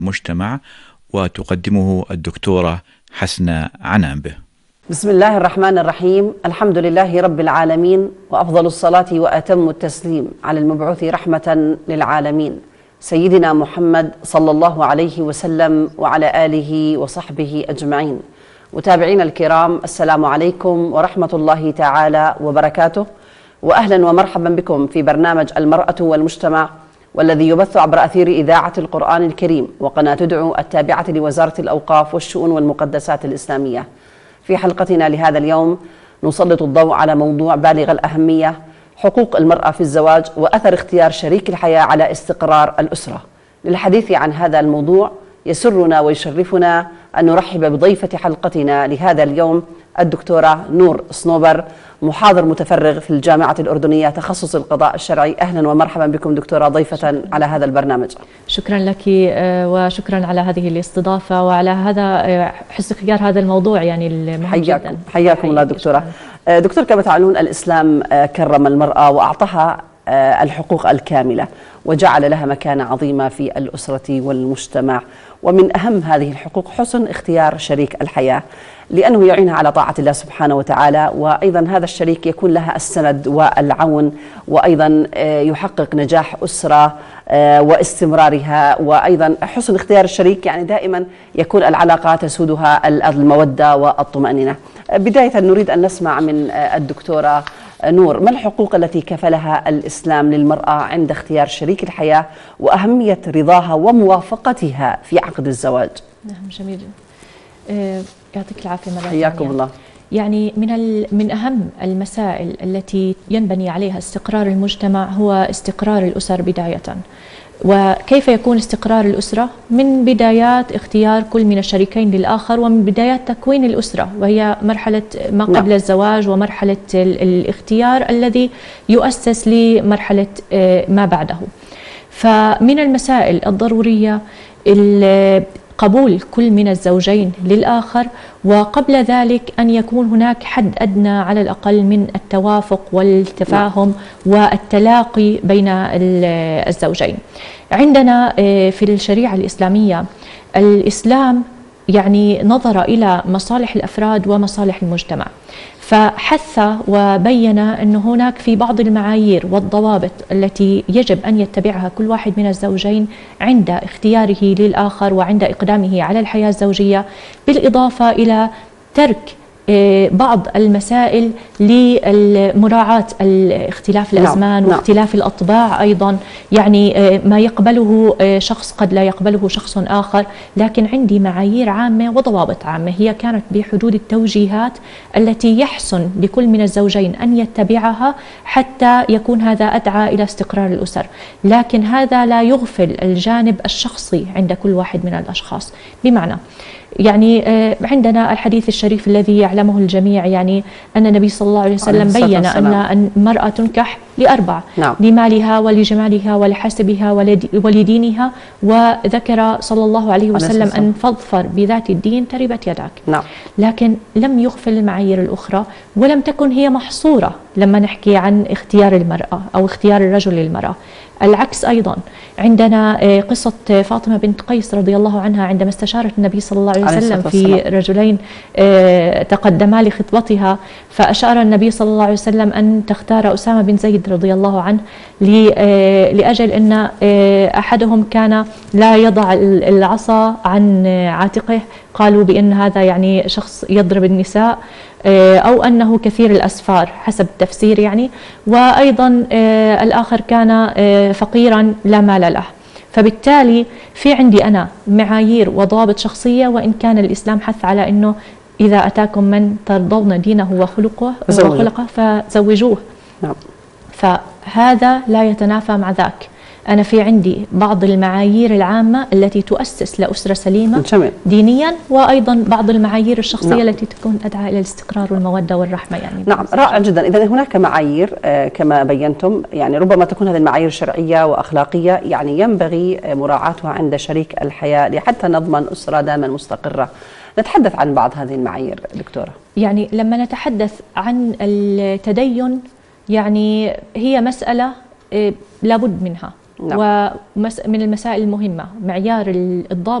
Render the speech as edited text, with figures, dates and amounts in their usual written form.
والمجتمع، وتقدمه الدكتورة حسنة عنابه. بسم الله الرحمن الرحيم. الحمد لله رب العالمين، وأفضل الصلاة وأتم التسليم على المبعوث رحمة للعالمين سيدنا محمد صلى الله عليه وسلم وعلى آله وصحبه أجمعين. متابعين الكرام، السلام عليكم ورحمة الله تعالى وبركاته، وأهلا ومرحبا بكم في برنامج المرأة والمجتمع، والذي يبث عبر أثير إذاعة القرآن الكريم وقناة تدعو التابعة لوزارة الأوقاف والشؤون والمقدسات الإسلامية. في حلقتنا لهذا اليوم نسلط الضوء على موضوع بالغ الأهمية: حقوق المرأة في الزواج وأثر اختيار شريك الحياة على استقرار الأسرة. للحديث عن هذا الموضوع يسرنا ويشرفنا أن نرحب بضيفة حلقتنا لهذا اليوم الدكتورة نور صنوبر، محاضر متفرغ في الجامعة الأردنية تخصص القضاء الشرعي. أهلا ومرحبا بكم دكتورة ضيفة على هذا البرنامج. شكرا لك وشكرا على هذه الاستضافة وعلى هذا حسن اختيار هذا الموضوع يعني المهم جدا. حياكم الله دكتورة. دكتور، كما تعلمون الإسلام كرم المرأة وأعطاها الحقوق الكاملة وجعل لها مكانة عظيمة في الأسرة والمجتمع، ومن أهم هذه الحقوق حسن اختيار شريك الحياة، لأنه يعينها على طاعة الله سبحانه وتعالى، وأيضا هذا الشريك يكون لها السند والعون، وأيضا يحقق نجاح أسرة واستمرارها. وأيضا حسن اختيار الشريك يعني دائما يكون العلاقة تسودها المودة والطمأنينة. بداية نريد أن نسمع من الدكتورة نور، ما الحقوق التي كفلها الإسلام للمرأة عند اختيار شريك الحياة وأهمية رضاها وموافقتها في عقد الزواج؟ نعم، جميل. يعطيك العافية مرة حياكم ثانية. الله. يعني من أهم المسائل التي ينبني عليها استقرار المجتمع هو استقرار الأسر بداية. وكيف يكون استقرار الأسرة؟ من بدايات اختيار كل من الشريكين للآخر، ومن بدايات تكوين الأسرة، وهي مرحلة ما قبل الزواج ومرحلة الاختيار الذي يؤسس لمرحلة ما بعده. فمن المسائل الضرورية قبول كل من الزوجين للآخر، وقبل ذلك أن يكون هناك حد أدنى على الأقل من التوافق والتفاهم والتلاقي بين الزوجين. عندنا في الشريعة الإسلامية، الإسلام يعني نظر إلى مصالح الأفراد ومصالح المجتمع، فحث وبين أن هناك في بعض المعايير والضوابط التي يجب أن يتبعها كل واحد من الزوجين عند اختياره للآخر وعند إقدامه على الحياة الزوجية، بالإضافة إلى ترك بعض المسائل لمراعاة اختلاف الأزمان واختلاف الأطباع أيضا. يعني ما يقبله شخص قد لا يقبله شخص آخر، لكن عندي معايير عامة وضوابط عامة هي كانت بحدود التوجيهات التي يحسن لكل من الزوجين أن يتبعها حتى يكون هذا أدعى إلى استقرار الأسر. لكن هذا لا يغفل الجانب الشخصي عند كل واحد من الأشخاص. بمعنى يعني عندنا الحديث الشريف الذي يعلمه الجميع، يعني أن النبي صلى الله عليه وسلم بين أن المرأة تنكح لأربع: لمالها ولجمالها ولحسبها ولدينها، وذكر صلى الله عليه وسلم أن فاظفر بذات الدين تربت يداك. لكن لم يغفل المعايير الأخرى، ولم تكن هي محصورة لما نحكي عن اختيار المرأة أو اختيار الرجل للمرأة. العكس أيضا، عندنا قصة فاطمة بنت قيس رضي الله عنها عندما استشارت النبي صلى الله عليه وسلم في رجلين تقدما لخطبتها، فأشار النبي صلى الله عليه وسلم أن تختار أسامة بن زيد رضي الله عنه لأجل أن أحدهم كان لا يضع العصا عن عاتقه، قالوا بأن هذا يعني شخص يضرب النساء أو أنه كثير الأسفار حسب التفسير يعني، وأيضا الآخر كان فقيرا لا مال له. فبالتالي في عندي أنا معايير وضوابط شخصية، وإن كان الإسلام حث على أنه إذا أتاكم من ترضون دينه وخلقه فزوجوه. فهذا لا يتنافى مع ذاك. أنا في عندي بعض المعايير العامة التي تؤسس لأسرة سليمة دينيا، وأيضا بعض المعايير الشخصية التي تكون أدعى إلى الاستقرار والمودة والرحمة. يعني رائع جدا. إذا هناك معايير كما بينتم، يعني ربما تكون هذه المعايير شرعية وأخلاقية، يعني ينبغي مراعاتها عند شريك الحياة حتى نضمن أسرة دائما مستقرة. نتحدث عن بعض هذه المعايير دكتورة. يعني لما نتحدث عن التدين، يعني هي مسألة لابد منها، نعم. ومن المسائل المهمة معيار الضابط